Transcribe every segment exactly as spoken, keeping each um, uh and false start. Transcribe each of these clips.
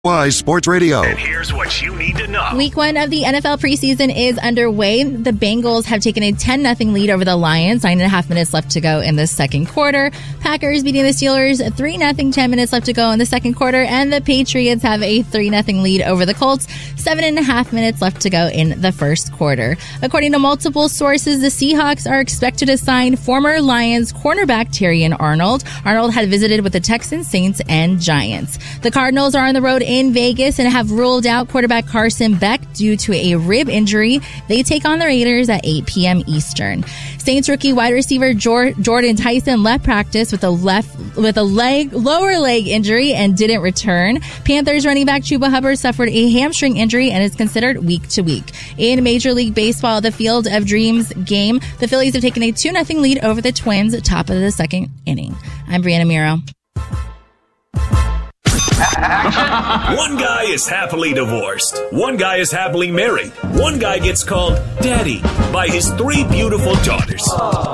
Y Sports Radio. And here's what you need to know. Week one of the N F L preseason is underway. The Bengals have taken a ten nothing lead over the Lions. Nine and a half minutes left to go in the second quarter. Packers beating the Steelers three nothing. Ten minutes left to go in the second quarter. And the Patriots have a three nothing lead over the Colts. Seven and a half minutes left to go in the first quarter. According to multiple sources, the Seahawks are expected to sign former Lions cornerback Terrion Arnold. Arnold had visited with the Texans, Saints, and Giants. The Cardinals are on the road in Vegas and have ruled out quarterback Carson Beck due to a rib injury. They take on the Raiders at eight p.m. Eastern. Saints rookie wide receiver Jordan Tyson left practice with a left with a leg lower leg injury and didn't return. Panthers running back Chuba Hubbard suffered a hamstring injury and is considered week to week. In Major League Baseball, the Field of Dreams game, the Phillies have taken a two nothing lead over the Twins at top of the second inning. I'm Brianna Miro. One guy is happily divorced. One guy is happily married. One guy gets called daddy by his three beautiful daughters.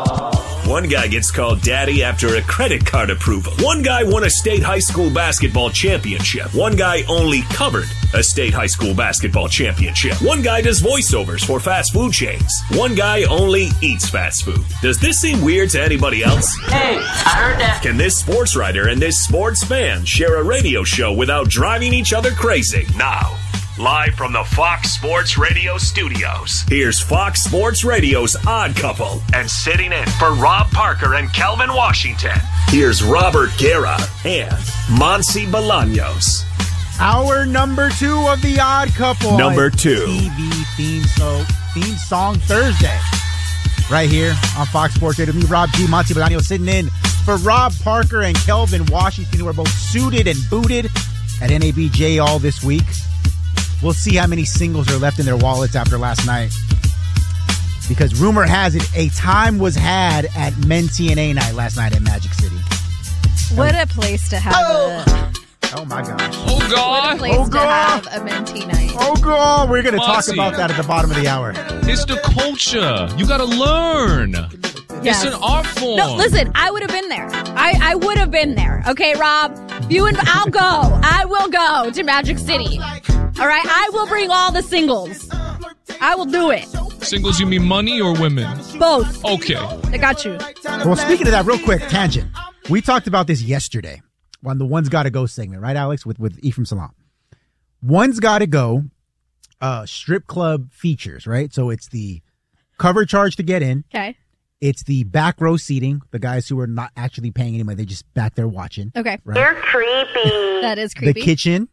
One guy gets called daddy after a credit card approval. One guy won a state high school basketball championship. One guy only covered a state high school basketball championship. One guy does voiceovers for fast food chains. One guy only eats fast food. Does this seem weird to anybody else? Hey, I heard that. Can this sports writer and this sports fan share a radio show without driving each other crazy? Now, live from the Fox Sports Radio studios, here's Fox Sports Radio's Odd Couple. And sitting in for Rob Parker and Kelvin Washington, here's Robert Guerra and Monsi Bolaños. Our number two of the Odd Couple. Number two. T V theme, so, theme song Thursday. Right here on Fox Sports Radio. Me, Rob G. Monsi Bolaños sitting in for Rob Parker and Kelvin Washington, who are both suited and booted at N A B J all this week. We'll see how many singles are left in their wallets after last night. Because rumor has it, a time was had at Men T N A night last night at Magic City. What a place to have oh. a... Oh, my gosh. Oh, God. What a place oh, to God. have a Menti night. Oh, God. We're going to talk Monsi. about that at the bottom of the hour. It's the culture. You got to learn. Yes. It's an art form. No, listen, I would have been there. I, I would have been there. Okay, Rob? You and I'll go. I will go to Magic City. All right? I will bring all the singles. I will do it. Singles, you mean money or women? Both. Okay. I got you. Well, speaking of that, real quick, tangent. We talked about this yesterday on the One's Gotta Go segment, right, Alex, with, with Ephraim Salam. One's Gotta Go uh, strip club features, right? So it's the cover charge to get in. Okay. It's the back row seating, the guys who are not actually paying any money. They're just back there watching. Okay. Right? You're creepy. That is creepy. The kitchen,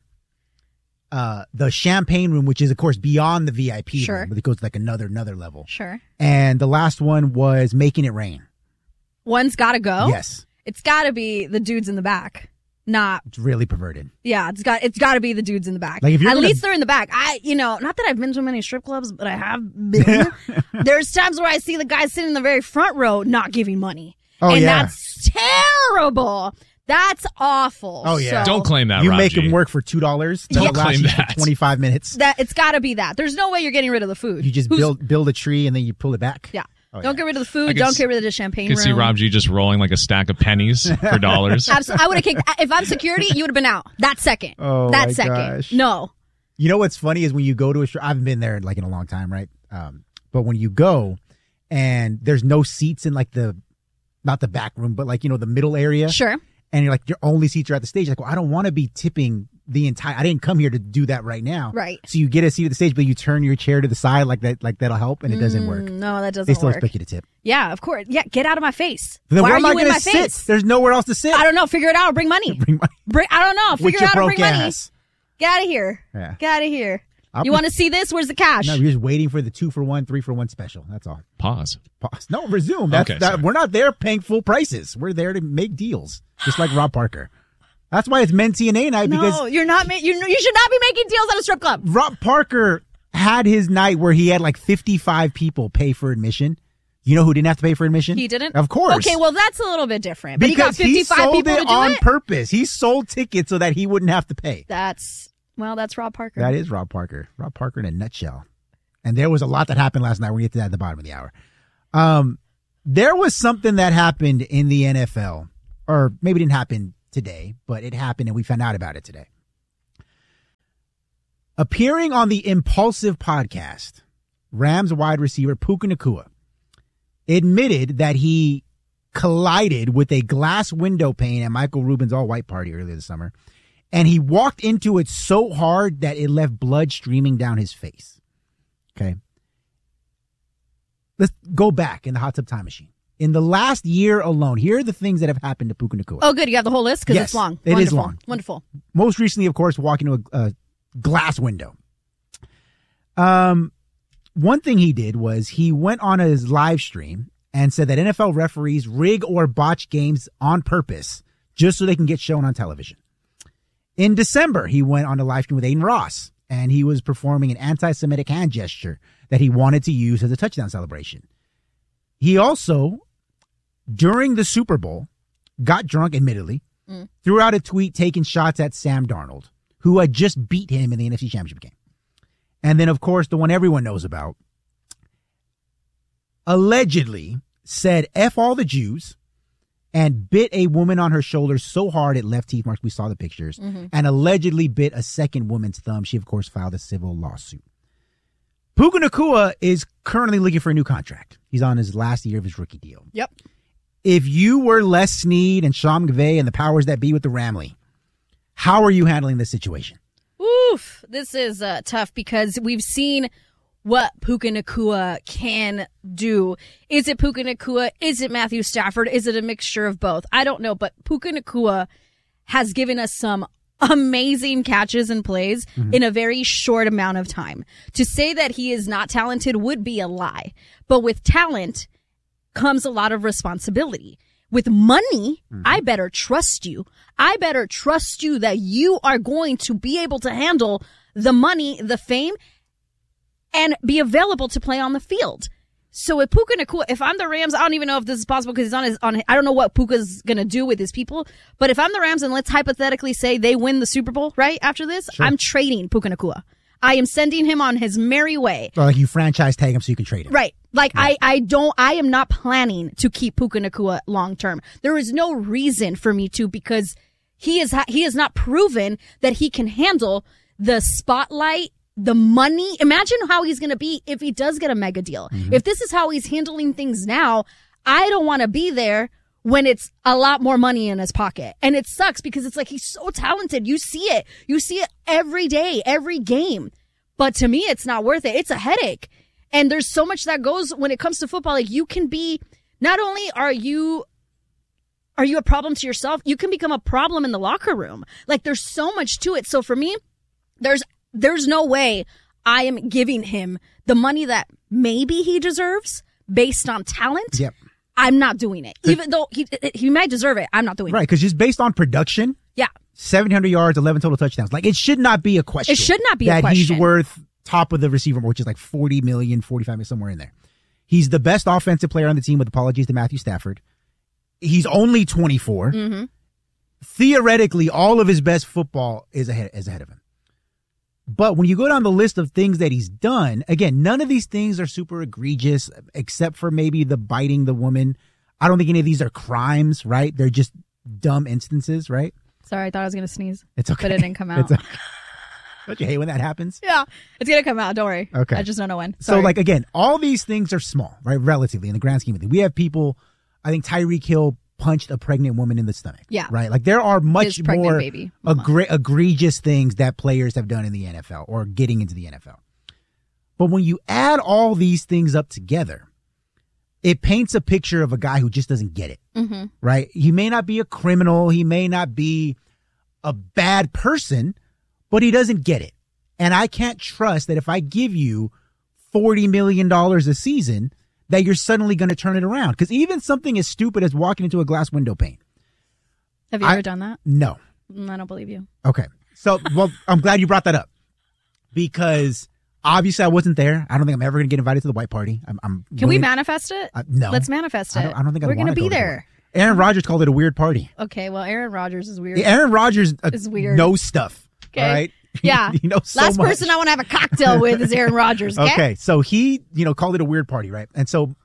uh, the champagne room, which is, of course, beyond the V I P Sure. room, but it goes like another, another level. Sure. And the last one was making it rain. One's got to go? Yes. It's got to be the dudes in the back. Not, It's really perverted. yeah, it's got it's got to be the dudes in the back. Like, if you're At gonna- least they're in the back. I, you know, not that I've been to many strip clubs, but I have been. There's times where I see the guy sitting in the very front row not giving money. Oh, and yeah. that's terrible. That's awful. Oh, yeah. So Don't claim that, You Rob make G. them work for two dollars. Don't That'll last claim you for that. twenty-five minutes. that it's got to be that. There's no way you're getting rid of the food. You just Who's- build build a tree and then you pull it back. Yeah. Oh, Don't yeah. get rid of the I food. can Don't s- get rid of the champagne I can room. see Rob G just rolling like a stack of pennies for dollars. Absolutely. I would have kicked. If I'm security, you would have been out that second. Oh, that my second. gosh. No. You know what's funny is when you go to a strip, I haven't been there like in a long time, right? Um, but when you go and there's no seats in like the, not the back room, but like, you know, the middle area. Sure. And you're like, your only seats are at the stage. Like, well, I don't want to be tipping the entire, I didn't come here to do that right now. Right. So you get a seat at the stage, but you turn your chair to the side like that, like that'll help, and it doesn't work. Mm, no, that doesn't They still work. expect you to tip. Yeah, of course. Yeah, get out of my face. Then Why where are am I you in gonna my sit? face? There's nowhere else to sit. I don't know. Figure it out or bring money. Bring money. Bring, I don't know. With Figure your out or broke bring money. ass. Get out of here. Yeah. Get out of here. I'll you put- want to see this? Where's the cash? No, you're just waiting for the two for one, three for one special. That's all. Pause. Pause. No, resume. That's, Okay, that, sorry. we're not there paying full prices. We're there to make deals, just like Rob Parker. That's why it's Men T N A night, no, because you're not. Ma- you you should not be making deals at a strip club. Rob Parker had his night where he had like fifty-five people pay for admission. You know who didn't have to pay for admission? He didn't. Of course. Okay, well that's a little bit different. But because he got fifty-five sold people it to do on it. purpose. He sold tickets so that he wouldn't have to pay. That's well, that's Rob Parker. That is Rob Parker. Rob Parker in a nutshell. And there was a lot that happened last night. We'll get to that at the bottom of the hour. Um, there was something that happened in the N F L, or maybe it didn't happen today, but it happened and we found out about it today. Appearing on the Impulsive podcast, Rams wide receiver Puka Nacua admitted that he collided with a glass window pane at Michael Rubin's all-white party earlier this summer, and he walked into it so hard that it left blood streaming down his face. Okay. Let's go back in the hot tub time machine. In the last year alone, here are the things that have happened to Puka Nacua. Oh, good. You have the whole list? Because Yes, it's long. it is Wonderful. long. Wonderful. Most recently, of course, walking into a, a glass window. Um, one thing he did was he went on his live stream and said that N F L referees rig or botch games on purpose just so they can get shown on television. In December, he went on a live stream with Aiden Ross, and he was performing an anti-Semitic hand gesture that he wanted to use as a touchdown celebration. He also, during the Super Bowl, got drunk, admittedly, mm. threw out a tweet taking shots at Sam Darnold, who had just beat him in the N F C Championship game. And then, of course, the one everyone knows about, allegedly said F all the Jews and bit a woman on her shoulder so hard it left teeth marks. We saw the pictures. Mm-hmm. And allegedly bit a second woman's thumb. She, of course, filed a civil lawsuit. Puka Nacua is currently looking for a new contract. He's on his last year of his rookie deal. Yep. If you were Les Snead and Sean McVay and the powers that be with the Ramley, how are you handling this situation? Oof. This is uh, tough because we've seen what Puka Nacua can do. Is it Puka Nacua? Is it Matthew Stafford? Is it a mixture of both? I don't know, but Puka Nacua has given us some amazing catches and plays mm-hmm. in a very short amount of time. To say that he is not talented would be a lie. But with talent comes a lot of responsibility. With money, mm-hmm. I better trust you. I better trust you that you are going to be able to handle the money, the fame, and be available to play on the field. So if Puka Nacua, if I'm the Rams, I don't even know if this is possible because he's on his, on, I don't know what Puka's going to do with his people. But if I'm the Rams and let's hypothetically say they win the Super Bowl, right, after this, sure. I'm trading Puka Nacua. I am sending him on his merry way. Or like you franchise tag him so you can trade him. Right. Like right. I, I don't, I am not planning to keep Puka Nacua long term. There is no reason for me to because he is, he has not proven that he can handle the spotlight, the money. Imagine how he's going to be if he does get a mega deal. Mm-hmm. If this is how he's handling things now, I don't want to be there when it's a lot more money in his pocket. And it sucks because it's like he's so talented. You see it. You see it every day, every game. But to me, it's not worth it. It's a headache. And there's so much that goes when it comes to football. Like you can be, not only are you, are you a problem to yourself, you can become a problem in the locker room. Like there's so much to it. So for me, there's There's no way I am giving him the money that maybe he deserves based on talent. Yep. I'm not doing it. Even though he he might deserve it, I'm not doing right, it. Right, because just based on production, yeah, seven hundred yards, eleven total touchdowns. Like, it should not be a question. It should not be a question. That he's worth top of the receiver, which is like forty million, forty-five million, somewhere in there. He's the best offensive player on the team with apologies to Matthew Stafford. He's only twenty-four. Mm-hmm. Theoretically, all of his best football is ahead, is ahead of him. But when you go down the list of things that he's done, again, none of these things are super egregious, except for maybe the biting the woman. I don't think any of these are crimes, right? They're just dumb instances, right? Sorry, I thought I was going to sneeze. It's okay. But it didn't come out. Okay. Don't you hate when that happens? Yeah, it's going to come out. Don't worry. Okay. I just don't know when. Sorry. So, like, again, all these things are small, right? Relatively, in the grand scheme of things. We have people, I think Tyreek Hill punched a pregnant woman in the stomach. Yeah. Right? Like, there are much more baby egre- egregious things that players have done in the N F L or getting into the N F L. But when you add all these things up together, it paints a picture of a guy who just doesn't get it. Mm-hmm. Right? He may not be a criminal. He may not be a bad person, but he doesn't get it. And I can't trust that if I give you forty million dollars a season, that you're suddenly going to turn it around. Because even something as stupid as walking into a glass window pane. Have you I, ever done that? No. I don't believe you. Okay. So, well, I'm glad you brought that up. Because obviously I wasn't there. I don't think I'm ever going to get invited to the white party. I'm, I'm Can really, we manifest it? Uh, no. Let's manifest it. I don't, I don't think I We're going to be go there. To Aaron Rodgers called it a weird party. Okay, well, Aaron Rodgers is weird. Aaron Rodgers uh, is weird. knows stuff. Okay. All right? Yeah. you know so Last much. person I want to have a cocktail with is Aaron Rodgers. Okay? Okay, so he, you know, called it a weird party, right? And so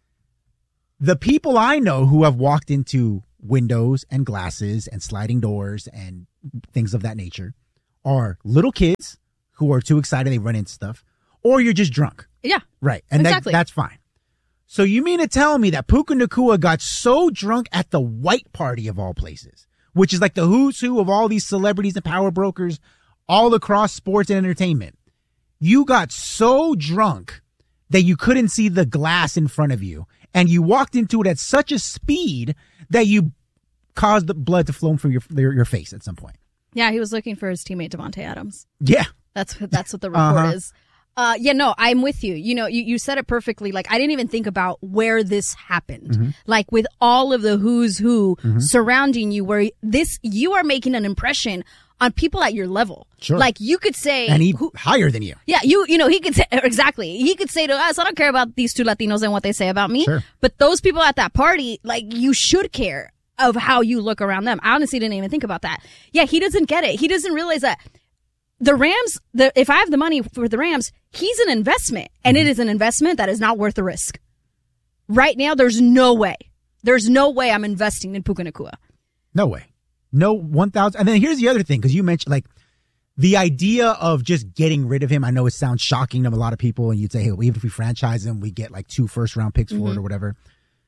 the people I know who have walked into windows and glasses and sliding doors and things of that nature are little kids who are too excited, they run into stuff, or you're just drunk. Yeah. Right. And exactly. that, that's fine. So you mean to tell me that Puka Nacua got so drunk at the white party of all places, which is like the who's who of all these celebrities and power brokers all across sports and entertainment. You got so drunk that you couldn't see the glass in front of you, and you walked into it at such a speed that you caused the blood to flow from your your, your face at some point. Yeah, he was looking for his teammate Devontae Adams. Yeah. That's that's what the report Uh-huh. is. Uh, yeah, no, I'm with you. You know, you, you said it perfectly. Like, I didn't even think about where this happened. Mm-hmm. Like, with all of the who's who surrounding you, where this, you are making an impression on people at your level. Sure. Like, you could say. And he who, higher than you. yeah, you, you know, he could say, exactly. He could say to us, I don't care about these two Latinos and what they say about me. Sure. But those people at that party, like, you should care of how you look around them. I honestly didn't even think about that. Yeah, he doesn't get it. He doesn't realize that the Rams, the, if I have the money for the Rams, he's an investment, and it is an investment that is not worth the risk. Right now, there's no way. There's no way I'm investing in Puka Nacua. No way. No one thousand. And then here's the other thing, because you mentioned, like, the idea of just getting rid of him. I know it sounds shocking to a lot of people, and you'd say, hey, well, even if we franchise him, we get like two first round picks for Mm-hmm. it or whatever.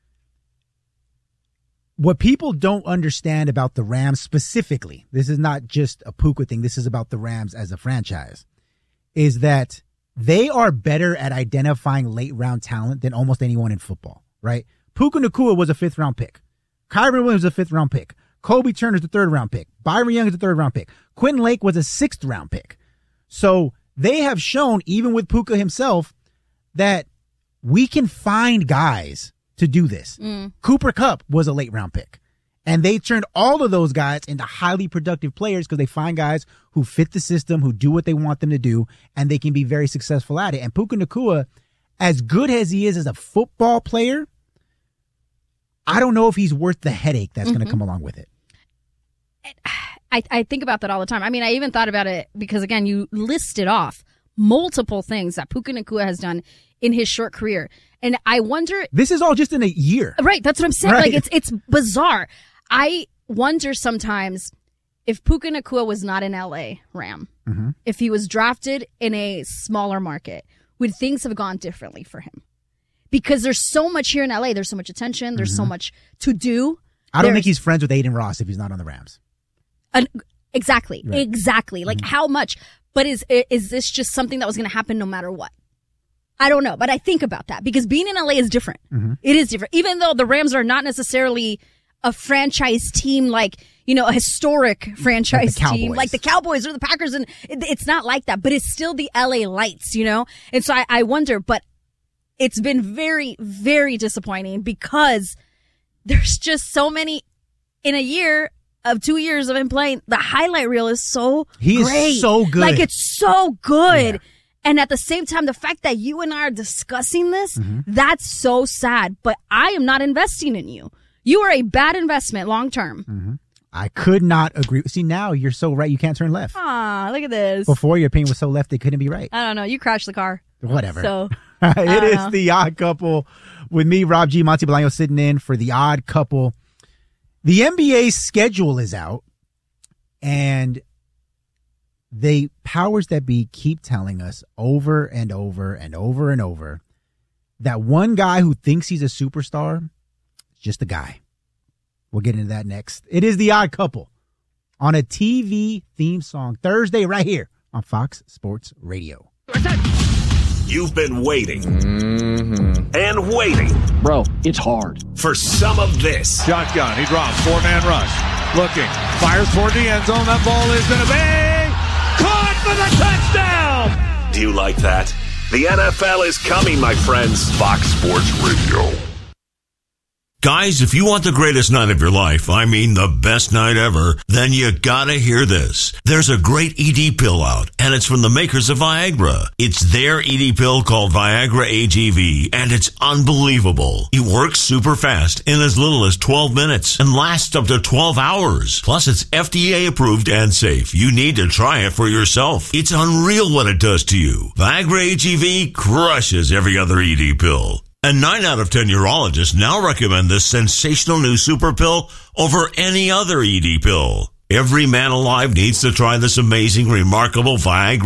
What people don't understand about the Rams specifically, this is not just a Puka thing, this is about the Rams as a franchise, is that they are better at identifying late round talent than almost anyone in football, right? Puka Nacua was a fifth round pick. Kyron Williams was a fifth round pick. Kobe Turner's a third round pick. Byron Young is a third round pick. Quentin Lake was a sixth round pick. So they have shown, even with Puka himself, that we can find guys to do this. Mm. Cooper Kupp was a late round pick. And they turned all of those guys into highly productive players because they find guys who fit the system, who do what they want them to do, and they can be very successful at it. And Puka Nacua, as good as he is as a football player, I don't know if he's worth the headache that's Mm-hmm. going to come along with it. I, I think about that all the time. I mean, I even thought about it because, again, you listed off multiple things that Puka Nacua has done in his short career. And I wonder, This is all just in a year. right, that's what I'm saying. Right. Like, it's it's bizarre. I wonder sometimes if Puka Nacua was not an L A Ram, Mm-hmm. if he was drafted in a smaller market, would things have gone differently for him? Because there's so much here in L A. There's so much attention. There's so much to do. Mm-hmm. I don't There's- think he's friends with Aiden Ross if he's not on the Rams. An, exactly, Right. exactly. Like, how much? But is is this just something that was going to happen no matter what? I don't know, but I think about that because being in L A is different. It is different, even though the Rams are not necessarily a franchise team, like, you know, a historic franchise team, Cowboys. like the Cowboys or the Packers, and it, it's not like that. But it's still the L A Lights, you know. And so I, I wonder, but it's been very, very disappointing because there's just so many in a year of two years of him playing. The highlight reel is so He is great. so good. Like, it's so good. Yeah. And at the same time, the fact that you and I are discussing this, Mm-hmm. that's so sad. But I am not investing in you. You are a bad investment long term. I could not agree. See, now you're so right. You can't turn left. Ah, look at this. Before, your opinion was so left, they couldn't be right. I don't know. You crashed the car. Whatever. So It is know. The Odd Couple with me, Rob G. Monty Bolaño, sitting in for The Odd Couple. The N B A schedule is out, and the powers that be keep telling us over and over and over and over that one guy who thinks he's a superstar is just a guy. We'll get into that next. It is The Odd Couple on a T V theme song Thursday right here on Fox Sports Radio. You've been waiting and waiting Bro, it's hard. for some of this. Shotgun. He drops. Four-man rush. Looking. Fires toward the end zone. That ball is going to be caught for the touchdown. Do you like that? The N F L is coming, my friends. Fox Sports Radio. Guys, if you want the greatest night of your life, I mean the best night ever, then you gotta hear this. There's a great E D pill out, and it's from the makers of Viagra. It's their E D pill called Viagra A G V, and it's unbelievable. It works super fast in as little as twelve minutes and lasts up to twelve hours. Plus, it's F D A approved and safe. You need to try it for yourself. It's unreal what it does to you. Viagra A G V crushes every other E D pill. And nine out of ten urologists now recommend this sensational new super pill over any other E D pill. Every man alive needs to try this amazing, remarkable Viagra